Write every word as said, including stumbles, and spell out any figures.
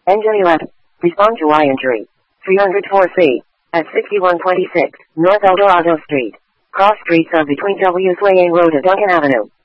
Engine eleven. Respond to eye injury. three oh four C. At sixty-one twenty-six, North Eldorado Street. Cross streets are between W. Swaying Road and Duncan Avenue.